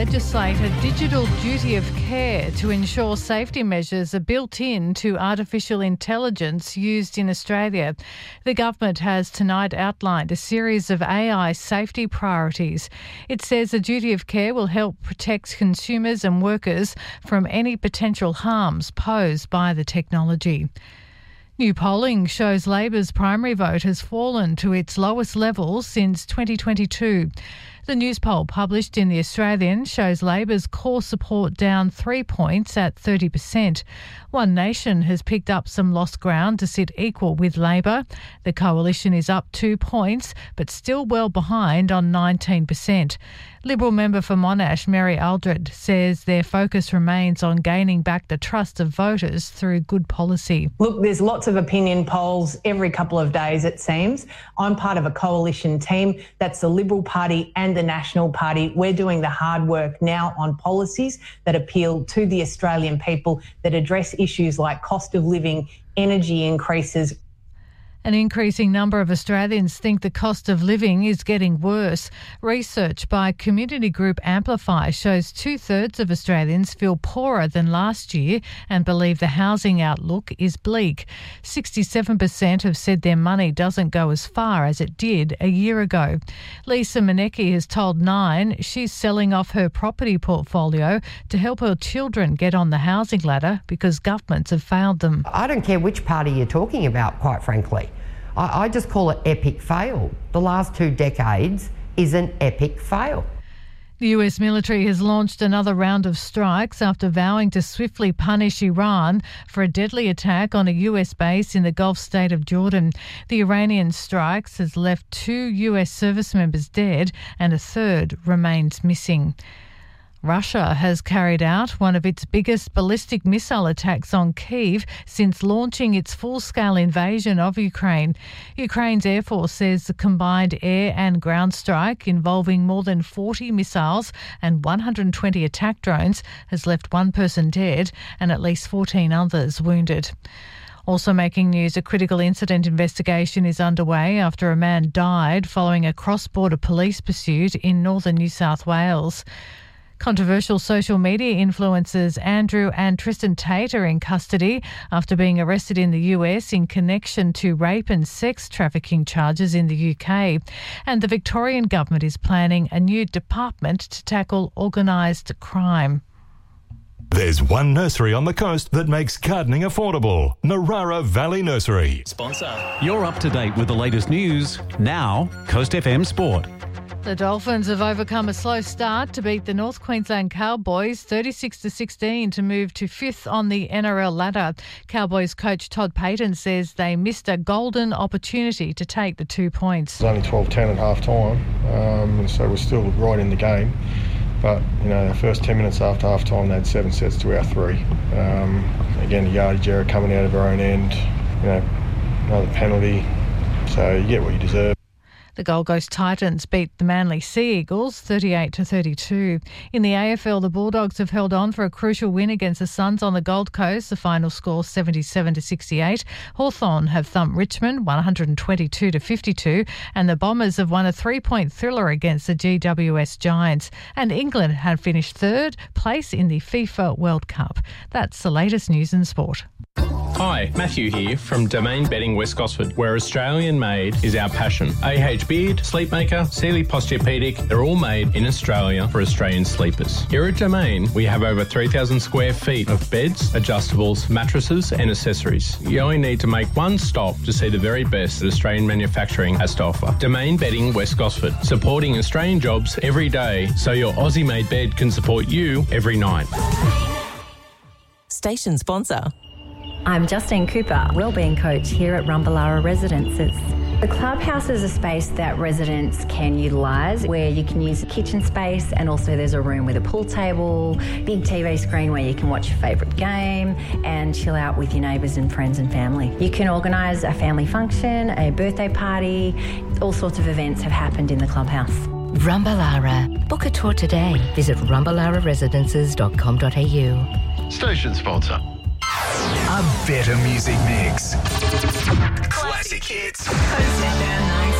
Legislate a digital duty of care to ensure safety measures are built into artificial intelligence used in Australia. The government has tonight outlined a series of AI safety priorities. It says a duty of care will help protect consumers and workers from any potential harms posed by the technology. New polling shows Labor's primary vote has fallen to its lowest level since 2022. The news poll published in The Australian shows Labor's core support down 3 points at 30%. One Nation has picked up some lost ground to sit equal with Labor. The coalition is up 2 points, but still well behind on 19%. Liberal member for Monash, Mary Aldred, says their focus remains on gaining back the trust of voters through good policy. Look, there's lots of opinion polls every couple of days, it seems. I'm part of a coalition team. That's the Liberal Party and the National Party. We're doing the hard work now on policies that appeal to the Australian people, that address issues like cost of living, energy increases. An increasing number of Australians think the cost of living is getting worse. Research by community group Amplify shows 2/3 of Australians feel poorer than last year and believe the housing outlook is bleak. 67% have said their money doesn't go as far as it did a year ago. Lisa Manecki has told Nine she's selling off her property portfolio to help her children get on the housing ladder because governments have failed them. I don't care which party you're talking about, quite frankly. I just call it epic fail. The last 2 decades is an epic fail. The US military has launched another round of strikes after vowing to swiftly punish Iran for a deadly attack on a US base in the Gulf state of Jordan. The Iranian strikes has left 2 US service members dead and a third remains missing. Russia has carried out one of its biggest ballistic missile attacks on Kyiv since launching its full-scale invasion of Ukraine. Ukraine's Air Force says the combined air and ground strike involving more than 40 missiles and 120 attack drones has left 1 person dead and at least 14 others wounded. Also making news, a critical incident investigation is underway after a man died following a cross-border police pursuit in northern New South Wales. Controversial social media influencers Andrew and Tristan Tate are in custody after being arrested in the US in connection to rape and sex trafficking charges in the UK. And the Victorian government is planning a new department to tackle organised crime. There's one nursery on the coast that makes gardening affordable. Narara Valley Nursery. Sponsor. You're up to date with the latest news. Now, Coast FM Sport. The Dolphins have overcome a slow start to beat the North Queensland Cowboys 36-16 to move to 5th on the NRL ladder. Cowboys coach Todd Payten says they missed a golden opportunity to take the 2 points. It was only 12-10 at half time, so we're still right in the game. But, our first 10 minutes after half time, they had 7 sets to our 3. Again, a yardage error coming out of our own end, another penalty. So you get what you deserve. The Gold Coast Titans beat the Manly Sea Eagles 38-32. In the AFL, the Bulldogs have held on for a crucial win against the Suns on the Gold Coast. The final score 77-68. Hawthorn have thumped Richmond 122-52, and the Bombers have won a 3-point thriller against the GWS Giants. And England have finished 3rd place in the FIFA World Cup. That's the latest news in sport. Hi, Matthew here from Domain Bedding West Gosford, where Australian made is our passion. AH Beard, Sleepmaker, Sealy Posturepedic, they're all made in Australia for Australian sleepers. Here at Domain, we have over 3,000 square feet of beds, adjustables, mattresses and accessories. You only need to make one stop to see the very best that Australian manufacturing has to offer. Domain Bedding West Gosford, supporting Australian jobs every day so your Aussie-made bed can support you every night. Station sponsor. I'm Justine Cooper, wellbeing coach here at Rumballara Residences. The clubhouse is a space that residents can utilise, where you can use a kitchen space, and also there's a room with a pool table, big TV screen where you can watch your favourite game and chill out with your neighbours and friends and family. You can organise a family function, a birthday party, all sorts of events have happened in the clubhouse. Rumballara. Book a tour today. Visit rumballararesidences.com.au. Station sponsor. A better music mix. Classic hits.